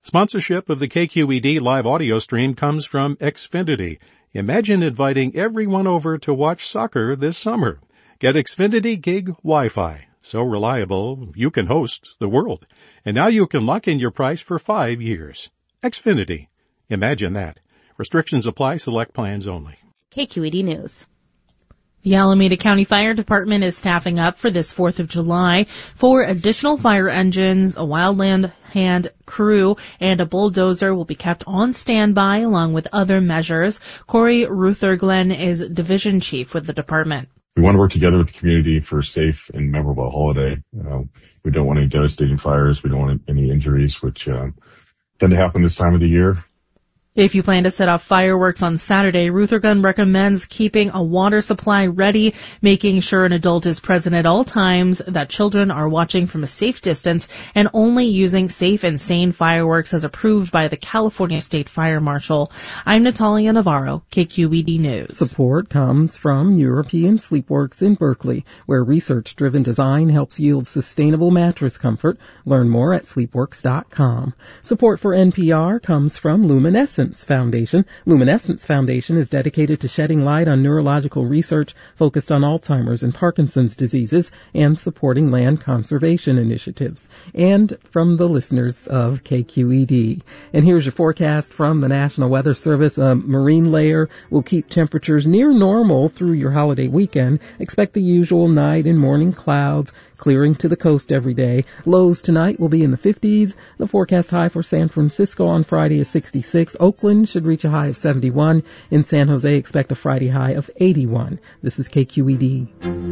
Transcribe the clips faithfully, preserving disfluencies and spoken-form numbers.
Sponsorship of the K Q E D live audio stream comes from Xfinity. Imagine inviting everyone over to watch soccer this summer. Get Xfinity Gig Wi-Fi. So reliable, you can host the world. And now you can lock in your price for five years. Xfinity. Imagine that. Restrictions apply. Select plans only. K Q E D News. The Alameda County Fire Department is staffing up for this fourth of July for additional fire engines, a wildland hand crew, and a bulldozer will be kept on standby along with other measures. Corey Rutherglen is division chief with the department. We want to work together with the community for a safe and memorable holiday. Uh, we don't want any devastating fires. We don't want any injuries, which uh, tend to happen this time of the year. If you plan to set off fireworks on Saturday, Rutherglen recommends keeping a water supply ready, making sure an adult is present at all times, that children are watching from a safe distance, and only using safe and sane fireworks as approved by the California State Fire Marshal. I'm Natalia Navarro, K Q E D News. Support comes from European Sleepworks in Berkeley, where research-driven design helps yield sustainable mattress comfort. Learn more at sleepworks dot com. Support for N P R comes from Luminescence Foundation. Luminescence Foundation is dedicated to shedding light on neurological research focused on Alzheimer's and Parkinson's diseases and supporting land conservation initiatives. And from the listeners of K Q E D. And here's your forecast from the National Weather Service. A marine layer will keep temperatures near normal through your holiday weekend. Expect the usual night and morning clouds clearing to the coast every day. Lows tonight will be in the fifties. The forecast high for San Francisco on Friday is sixty-six. Oakland should reach a high of seventy-one. In San Jose, expect a Friday high of eighty-one. This is K Q E D.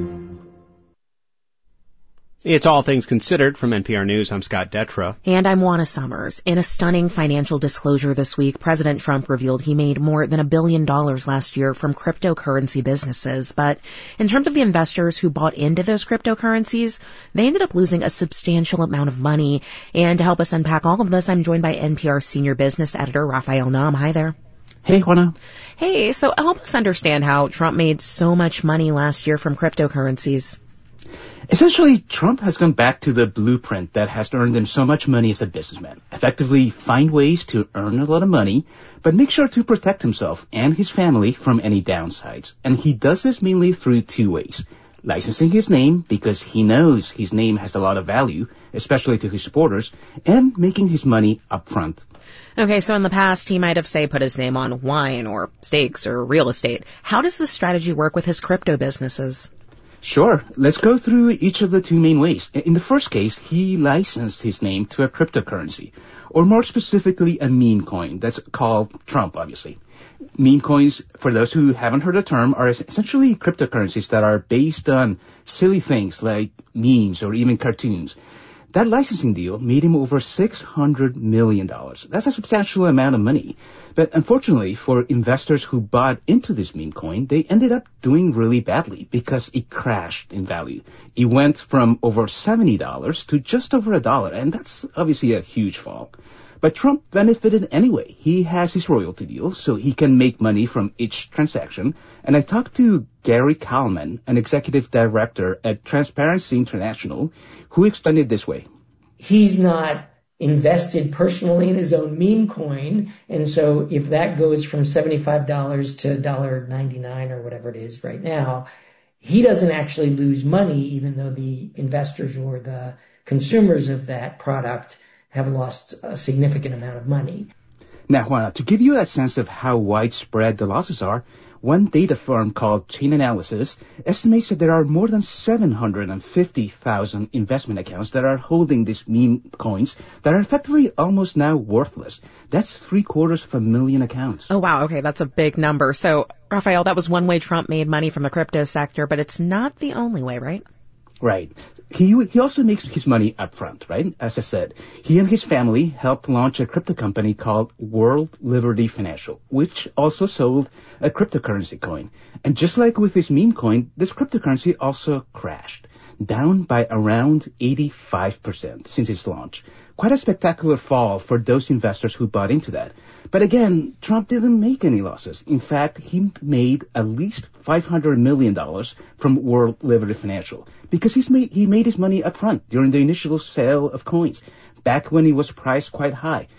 It's All Things Considered from N P R News. I'm Scott Detra. And I'm Juana Summers. In a stunning financial disclosure this week, President Trump revealed he made more than a billion dollars last year from cryptocurrency businesses. But in terms of the investors who bought into those cryptocurrencies, they ended up losing a substantial amount of money. And to help us unpack all of this, I'm joined by N P R senior business editor Raphael Naum. Hi there. Hey, Juana. Hey, so help us understand how Trump made so much money last year from cryptocurrencies. Essentially, Trump has gone back to the blueprint that has earned him so much money as a businessman. Effectively find ways to earn a lot of money, but make sure to protect himself and his family from any downsides. And he does this mainly through two ways. Licensing his name, because he knows his name has a lot of value, especially to his supporters, and making his money up front. Okay, so in the past, he might have, say, put his name on wine or steaks or real estate. How does this strategy work with his crypto businesses? Sure. Let's go through each of the two main ways. In the first case, he licensed his name to a cryptocurrency, or more specifically, a meme coin. That's called Trump, obviously. Meme coins, for those who haven't heard the term, are essentially cryptocurrencies that are based on silly things like memes or even cartoons. That licensing deal made him over six hundred million dollars. That's a substantial amount of money. But unfortunately, for investors who bought into this meme coin, they ended up doing really badly because it crashed in value. It went from over seventy dollars to just over a dollar, and that's obviously a huge fall. But Trump benefited anyway. He has his royalty deal, so he can make money from each transaction. And I talked to Gary Kalman, an executive director at Transparency International, who explained it this way. He's not invested personally in his own meme coin, and so if that goes from seventy-five dollars to one dollar ninety-nine or whatever it is right now, he doesn't actually lose money, even though the investors or the consumers of that product have lost a significant amount of money. Now, Juana, to give you a sense of how widespread the losses are, one data firm called Chainalysis estimates that there are more than seven hundred fifty thousand investment accounts that are holding these meme coins that are effectively almost now worthless. That's three quarters of a million accounts. Oh, wow. Okay, that's a big number. So, Raphael, that was one way Trump made money from the crypto sector, but it's not the only way, right? Right. He he also makes his money up front, right? As I said, he and his family helped launch a crypto company called World Liberty Financial, which also sold a cryptocurrency coin. And just like with his meme coin, this cryptocurrency also crashed, down by around eighty-five percent since its launch. Quite a spectacular fall for those investors who bought into that. But again, Trump didn't make any losses. In fact, he made at least five hundred million dollars from World Liberty Financial because he's made, he made his money up front during the initial sale of coins, back when it was priced quite high.